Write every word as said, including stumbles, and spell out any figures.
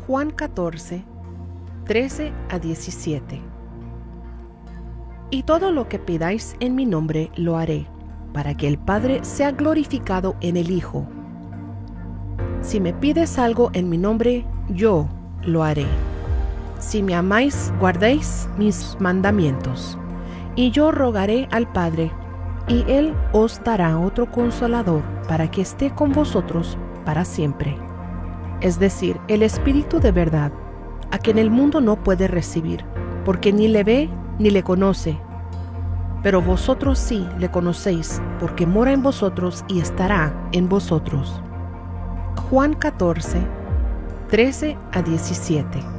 Juan catorce, trece a diecisiete. Y todo lo que pidáis en mi nombre lo haré, para que el Padre sea glorificado en el Hijo. Si me pides algo en mi nombre, yo lo haré. Si me amáis, guardéis mis mandamientos. Y yo rogaré al Padre, y Él os dará otro Consolador, para que esté con vosotros para siempre. Es decir, el Espíritu de verdad, a quien el mundo no puede recibir, porque ni le ve ni le conoce. Pero vosotros sí le conocéis, porque mora en vosotros y estará en vosotros. Juan catorce, trece a diecisiete.